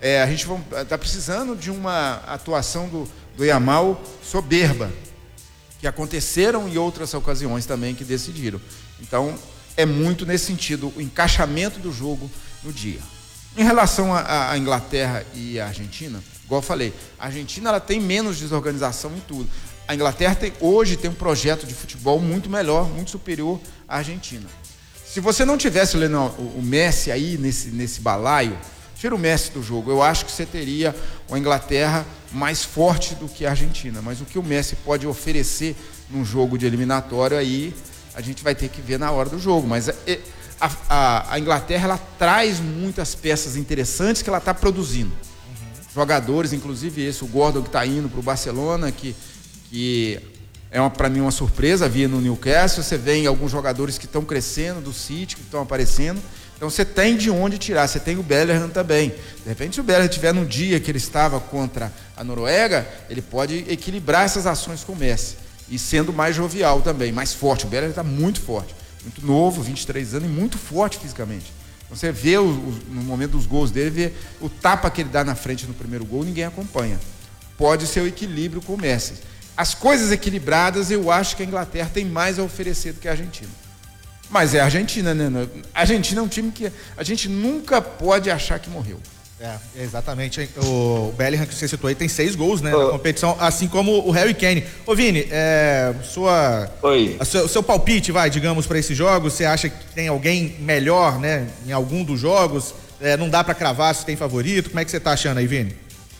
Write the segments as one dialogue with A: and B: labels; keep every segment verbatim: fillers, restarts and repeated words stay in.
A: É, a gente está precisando de uma atuação do, do Yamal soberba, que aconteceram em outras ocasiões também que decidiram. Então, é muito nesse sentido, o encaixamento do jogo no dia. Em relação à Inglaterra e à Argentina, igual eu falei, a Argentina ela tem menos desorganização em tudo. A Inglaterra tem, hoje tem um projeto de futebol muito melhor, muito superior à Argentina. Se você não tivesse o Messi aí nesse, nesse balaio, tira o Messi do jogo, eu acho que você teria uma Inglaterra mais forte do que a Argentina. Mas o que o Messi pode oferecer num jogo de eliminatório aí, a gente vai ter que ver na hora do jogo. Mas a, a, a Inglaterra, ela traz muitas peças interessantes que ela está produzindo. Uhum. Jogadores, inclusive esse, o Gordon que está indo para o Barcelona, que, que é para mim uma surpresa, via no Newcastle. Você vê alguns jogadores que estão crescendo do City, que estão aparecendo. Então você tem de onde tirar, você tem o Bellingham também. De repente, se o Bellingham estiver no dia que ele estava contra a Noruega, ele pode equilibrar essas ações com o Messi. E sendo mais jovial também, mais forte. O Bellingham está muito forte, muito novo, vinte e três anos e muito forte fisicamente. Então você vê o, o, no momento dos gols dele, vê o tapa que ele dá na frente no primeiro gol, ninguém acompanha. Pode ser o equilíbrio com o Messi. As coisas equilibradas, eu acho que a Inglaterra tem mais a oferecer do que a Argentina. Mas é a Argentina, né? A Argentina é um time que a gente nunca pode achar que morreu.
B: É, exatamente. O Bellingham que você citou aí tem seis gols, né, oh. na competição, assim como o Harry Kane. Ô Vini, é, sua,
C: Oi.
B: A seu, o seu palpite, vai, digamos, para esses jogos, você acha que tem alguém melhor, né, em algum dos jogos? É, não dá para cravar se tem favorito? Como é que você tá achando aí, Vini?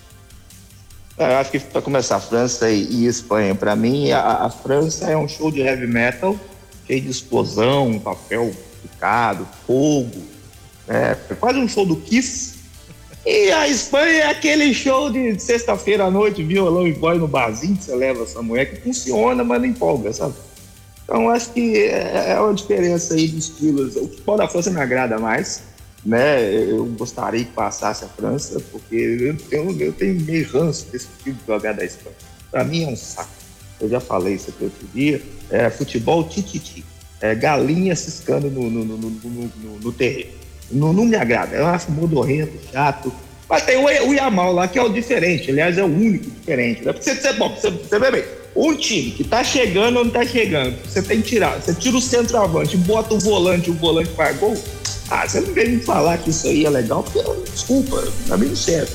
C: É, eu acho que para começar, França e, e Espanha, para mim a, a França é um show de heavy metal, cheio de explosão, papel picado, fogo, é, é quase um show do Kiss. E a Espanha é aquele show de sexta-feira à noite, violão e voz no barzinho, que você leva essa mulher, que funciona, mas não empolga, sabe? Então acho que é, é uma diferença aí de estilos. O futebol da França me agrada mais, né? Eu gostaria que passasse a França, porque eu, eu, eu tenho meio ranço desse tipo de jogar da Espanha. Para mim é um saco. Eu já falei isso aqui outro dia. É, futebol tititi. É, galinha ciscando no, no, no, no, no, no terreno. Não, não me agrada. Eu acho modorrento, chato. Mas tem o, o Yamal lá, que é o diferente. Aliás, é o único diferente. Né? Porque você, você, bom, você, você vê bem. Um time que tá chegando ou não tá chegando, você tem que tirar. Você tira o centroavante, bota o volante, o volante faz gol. Ah, você não vem me falar que isso aí é legal, porque, desculpa, pra mim não serve.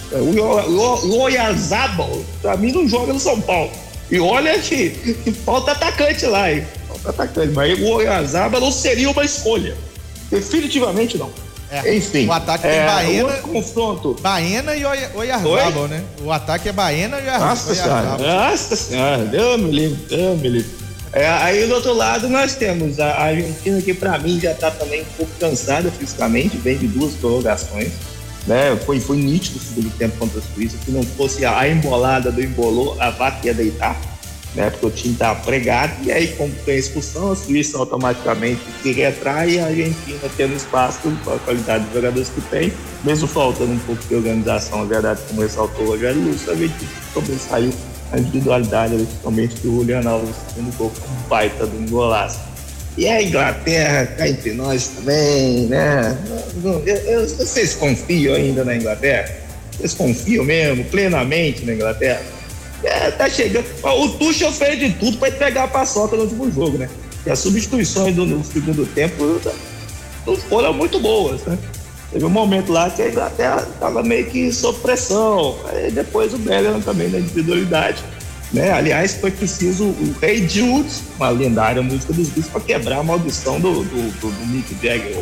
C: O Oyarzabal, pra mim, não joga no São Paulo. E olha que, que falta atacante lá, hein? Falta atacante. Mas o Oyarzabal não seria uma escolha. Definitivamente não.
B: É,
C: enfim.
B: O ataque tem é, Baena,
C: confronto.
B: Baena e Oyarzabal, né? O ataque é Baena e Oyarzabal.
C: Nossa senhora, nossa senhora, Deus me livre, Deus me livre. É, aí do outro lado nós temos a Argentina, que para mim já está também um pouco cansada fisicamente, vem de duas prorrogações, né? Foi, foi nítido o segundo tempo contra a Suíça. Se não fosse a embolada do embolou, a vaca ia deitar, né? Porque o time estava pregado, e aí, como tem a expulsão, a Suíça automaticamente se retrai, e a Argentina, tendo espaço com a qualidade dos jogadores que tem, mesmo faltando um pouco de organização, a verdade, como ressaltou o Rogério Lúcio, a gente sobressaiu a individualidade, principalmente do Julian Alves, sendo um um baita de um golaço. E a Inglaterra, cá entre nós também, né? Eu, eu, vocês confiam ainda na Inglaterra? Vocês confiam mesmo, plenamente na Inglaterra? É, tá chegando. O Tuchel fez de tudo para entregar a paçoca no último jogo, né? E as substituições do, no segundo tempo não foram muito boas, né? Teve um momento lá que a Inglaterra estava meio que sob pressão. Aí depois o Bellingham também na individualidade, né? Aliás, foi preciso o Hey Jude, uma lendária música dos Beatles, para quebrar a maldição do, do, do, do Mick Jagger,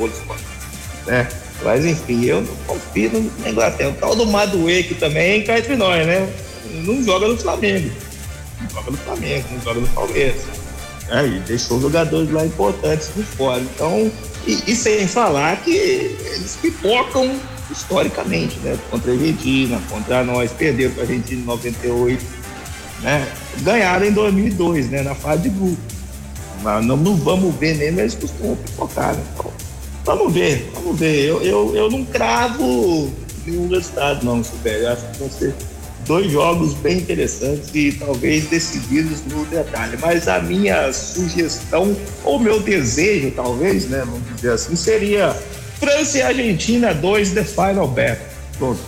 C: né? Mas enfim, eu não confio na Inglaterra. O tal do Madueke também cai entre nós, né? Não joga no Flamengo, não joga no Flamengo, não joga no Palmeiras. É, e deixou jogadores lá importantes de fora. Então, e, e sem falar que eles pipocam historicamente, né? Contra a Argentina, contra nós, perderam para a Argentina em noventa e oito, né? Ganharam em dois mil e dois, né? Na fase de grupo. Mas não, não vamos ver nem, mas eles costumam pipocar, né? Então, vamos ver, vamos ver. Eu, eu, eu não cravo nenhum resultado, não, Silvério. Eu acho que vão ser dois jogos bem interessantes e talvez decididos no detalhe. Mas a minha sugestão, ou meu desejo, talvez, né, vamos dizer assim, seria França e Argentina dois, The Final Battle. Pronto.